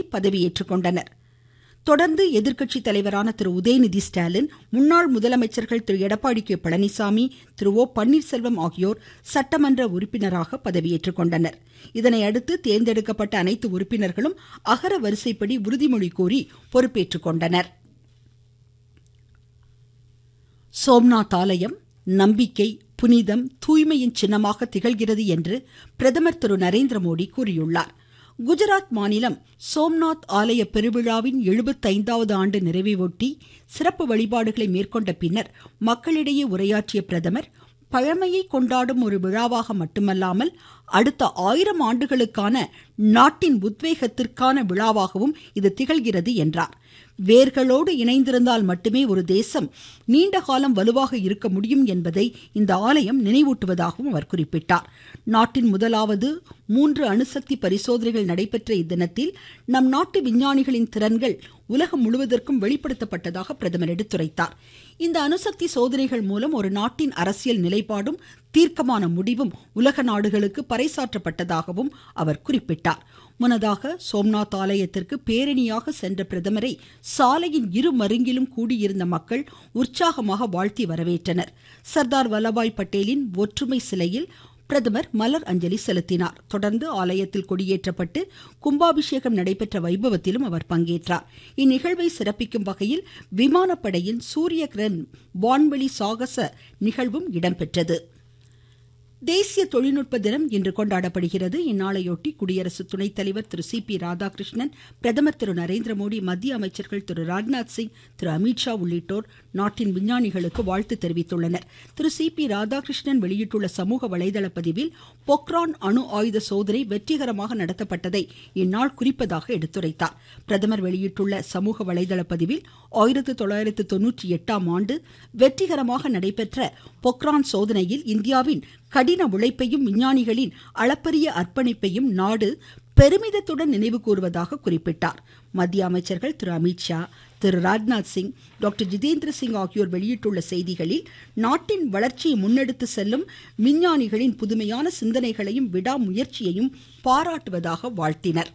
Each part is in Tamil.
பதவியேற்றுக் கொண்டனர். தொடர்ந்து எதிர்க்கட்சித் தலைவரான திரு உதயநிதி ஸ்டாலின், முன்னாள் முதலமைச்சர்கள் திரு எடப்பாடி கே பழனிசாமி, திரு ஓ பன்னீர்செல்வம் ஆகியோர் சட்டமன்ற உறுப்பினராக பதவியேற்றுக் கொண்டனர். இதனையடுத்து தேர்ந்தெடுக்கப்பட்ட அனைத்து உறுப்பினர்களும் அகர வரிசைப்படி உறுதிமொழி கூறி பொறுப்பேற்றுக் கொண்டனர். சோம்நாத் ஆலயம் நம்பிக்கை, புனிதம், தூய்மையின் சின்னமாக திகழ்கிறது என்று பிரதமர் திரு நரேந்திர மோடி கூறியுள்ளார். குஜராத் மாநிலம் சோம்நாத் ஆலய பெருவிழாவின் 75வது ஆண்டு நிறைவையொட்டி சிறப்பு வழிபாடுகளை மேற்கொண்ட பின்னர் மக்களிடையே உரையாற்றிய பிரதமர், பழமையை கொண்டாடும் ஒரு விழாவாக மட்டுமல்லாமல் அடுத்த 1000 ஆண்டுகளுக்கான நாட்டின் உத்வேகத்திற்கான விழாவாகவும் இது திகழ்கிறது என்றார். வேர்களோடு இணைந்திருந்தால் மட்டுமே ஒரு தேசம் நீண்ட காலம் வலுவாக இருக்க முடியும் என்பதை இந்த ஆலயம் நினைவூட்டுவதாகவும் அவர் குறிப்பிட்டார். நாட்டின் முதலாவது 3 அணுசக்தி பரிசோதனைகள் நடைபெற்ற இத்தினத்தில் நம் நாட்டு விஞ்ஞானிகளின் திறன்கள் உலகம் முழுவதற்கும் வெளிப்படுத்தப்பட்டதாக பிரதமர் எடுத்துரைத்தார். இந்த அணுசக்தி சோதனைகள் மூலம் ஒரு நாட்டின் அரசியல் நிலைப்பாடும் தீர்க்கமான முடிவும் உலக நாடுகளுக்கு பறைசாற்றப்பட்டதாகவும் அவர் குறிப்பிட்டார். முன்னதாக சோம்நாத் ஆலயத்திற்கு பேரணியாக சென்ற பிரதமரை சாலையின் இரு மருங்கிலும் கூடியிருந்த மக்கள் உற்சாகமாக வாழ்த்தி வரவேற்றனர். சர்தார் வல்லபாய் பட்டேலின் ஒற்றுமை சிலையில் பிரதமர் மலர் அஞ்சலி செலுத்தினார். தொடர்ந்து ஆலயத்தில் கொடியேற்றப்பட்டு கும்பாபிஷேகம் நடைபெற்ற வைபவத்திலும் அவர் பங்கேற்றார். இந்நிகழ்வை சிறப்பிக்கும் வகையில் விமானப்படையின் சூரிய கிரண் வான்வெளி சாகச நிகழ்வும் இடம்பெற்றது. தேசிய தொழில்நுட்ப தினம் இன்று கொண்டாடப்படுகிறது. இந்நாளையொட்டி குடியரசு துணைத் தலைவர் திரு சி.பி. ராதாகிருஷ்ணன், பிரதமர் திரு நரேந்திர மோடி, மத்திய அமைச்சர்கள் திரு ராஜ்நாத் சிங், திரு அமித்ஷா உள்ளிட்டோர் நாட்டின் விஞ்ஞானிகளுக்கு வாழ்த்து தெரிவித்துள்ளனர். திரு சி.பி. ராதாகிருஷ்ணன் வெளியிட்டுள்ள சமூக வலைதள பதிவில், பொக்ரான் அணு ஆயுத சோதனை வெற்றிகரமாக நடத்தப்பட்டதை இந்நாள் குறிப்பதாக எடுத்துரைத்தார். பிரதமர் வெளியிட்டுள்ள சமூக வலைதள பதிவில், 1998ஆம் ஆண்டு வெற்றிகரமாக நடைபெற்ற பொக்ரான் சோதனையில் இந்தியாவின் கடின உழைப்பையும் விஞ்ஞானிகளின் அளப்பரிய அர்ப்பணிப்பையும் நாடு பெருமிதத்துடன் நினைவு கூறுவதாக குறிப்பிட்டார். மத்திய அமைச்சர்கள் திரு அமித்ஷா, திரு ராஜ்நாத் சிங், டாக்டர் ஜிதேந்திர சிங் ஆகியோர் வெளியிட்டுள்ள செய்திகளில், நாட்டின் வளர்ச்சியை முன்னெடுத்து செல்லும் விஞ்ஞானிகளின் புதுமையான சிந்தனைகளையும் விடாமுயற்சியையும் பாராட்டுவதாக வாழ்த்தினர்.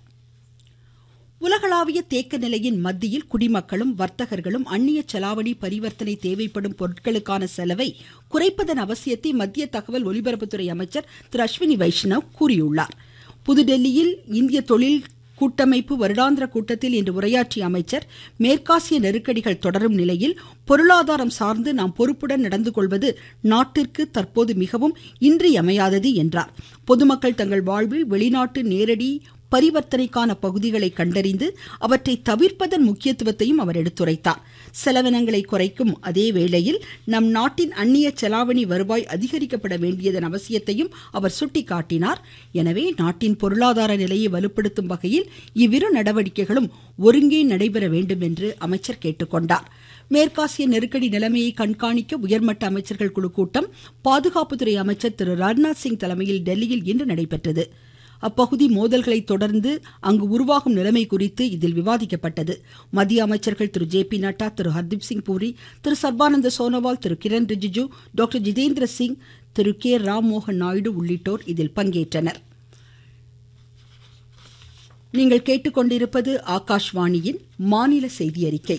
உலகளாவிய தேக்க நிலையின் மத்தியில் குடிமக்களும் வர்த்தகர்களும் அந்நிய செலாவணி பரிவர்த்தனை தேவைப்படும் பொருட்களுக்கான செலவை குறைப்பதன் அவசியத்தை மத்திய தகவல் ஒலிபரப்புத்துறை அமைச்சர் திரு அஸ்வினி வைஷ்ணவ் கூறியுள்ளார். புதுடெல்லியில் இந்திய தொழில் கூட்டமைப்பு வருடாந்திர கூட்டத்தில் இன்று உரையாற்றிய அமைச்சர், மேற்காசிய நெருக்கடிகள் தொடரும் நிலையில் பொருளாதாரம் சார்ந்து நாம் பொறுப்புடன் நடந்து கொள்வது நாட்டிற்கு தற்போது மிகவும் இன்றியமையாதது என்றார். பொதுமக்கள் தங்கள் வாழ்வில் வெளிநாட்டு நேரடி பரிவர்த்தனைக்கான பகுதிகளை கண்டறிந்து அவற்றை தவிர்ப்பதன் முக்கியத்துவத்தையும் அவர் எடுத்துரைத்தார். செலவினங்களை குறைக்கும் அதே வேளையில் நம் நாட்டின் அந்நிய செலாவணி வருவாய் அதிகரிக்கப்பட வேண்டியதன் அவசியத்தையும் அவர் சுட்டிக்காட்டினார். எனவே நாட்டின் பொருளாதார நிலையை வலுப்படுத்தும் வகையில் இவ்விரு நடவடிக்கைகளும் ஒருங்கே நடைபெற வேண்டும் என்று அமைச்சர் கேட்டுக்கொண்டார். மேற்காசிய நெருக்கடி நிலைமையை கண்காணிக்க உயர்மட்ட அமைச்சர்கள் குழு கூட்டம் பாதுகாப்புத்துறை அமைச்சர் திரு ராஜ்நாத் சிங் தலைமையில் டெல்லியில் இன்று நடைபெற்றது. அப்பகுதி மோதல்களை தொடர்ந்து அங்கு உருவாகும் நிலைமை குறித்து இதில் விவாதிக்கப்பட்டது. மத்திய அமைச்சர்கள் திரு ஜே.பி. நட்டா, திரு ஹர்தீப் சிங் பூரி, திரு சர்பானந்த சோனோவால், திரு கிரண் ரிஜிஜு, டாக்டர் ஜிதேந்திர சிங், திரு கே. ராம் மோகன் நாயுடு உள்ளிட்டோர் இதில் பங்கேற்றனர். நீங்கள் கேட்டுக்கொண்டிருப்பது ஆகாஷ்வாணியின் மாநில செய்தி அறிக்கை.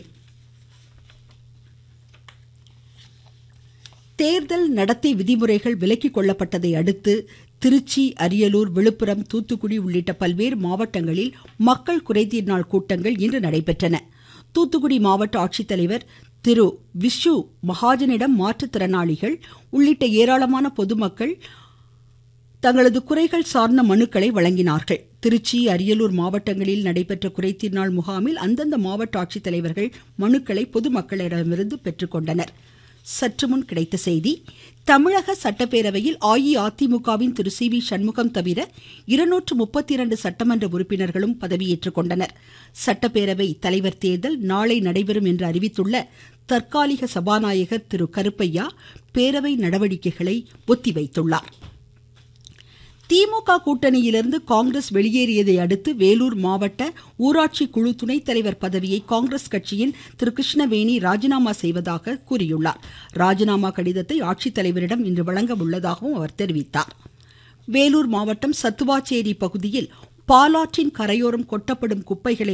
தேர்தல் நடத்தை விதிமுறைகள் விலக்கிக் கொள்ளப்பட்டதை அடுத்து திருச்சி, அரியலூர், விழுப்புரம், தூத்துக்குடி உள்ளிட்ட பல்வேறு மாவட்டங்களில் மக்கள் குறைதீர் நாள் கூட்டங்கள் இன்று நடைபெற்றன. தூத்துக்குடி மாவட்ட ஆட்சித்தலைவர் திரு விஷ்ணு மகாஜனிடம் மாற்றுத்திறனாளிகள் உள்ளிட்ட ஏராளமான பொதுமக்கள் தங்களது குறைகள் சார்ந்த மனுக்களை வழங்கினார்கள். திருச்சி, அரியலூர் மாவட்டங்களில் நடைபெற்ற குறைதீர் நாள் முகாமில் அந்தந்த மாவட்ட ஆட்சித்தலைவர்கள் மனுக்களை பொதுமக்களிடமிருந்து பெற்றுக்கொண்டனர். சற்று முன் கிடைத்த செய்தி, தமிழக சட்டப்பேரவையில் அஇஅதிமுகவின் திரு சி.வி. சண்முகம் தவிர 232 சட்டமன்ற உறுப்பினர்களும் பதவியேற்றுக் கொண்டனர். சட்டப்பேரவை தலைவர் தேர்தல் நாளை நடைபெறும் என்று அறிவித்துள்ள தற்காலிக சபாநாயகர் திரு கருப்பையா பேரவை நடவடிக்கைகளை ஒத்திவைத்துள்ளார். திமுக கூட்டணியிலிருந்து காங்கிரஸ் வெளியேறியதை அடுத்து வேலூர் மாவட்ட ஊராட்சி குழு துணைத் தலைவர் பதவியை காங்கிரஸ் கட்சியின் திரு கிருஷ்ணவேணி ராஜினாமா செய்வதாக கூறியுள்ளார். ராஜினாமா கடிதத்தை ஆட்சித்தலைவரிடம் இன்று வழங்க உள்ளதாகவும் அவர் தெரிவித்தார். வேலூர் மாவட்டம் சத்துவாச்சேரி பகுதியில் பாலாற்றின் கரையோரம் கொட்டப்படும் குப்பைகளை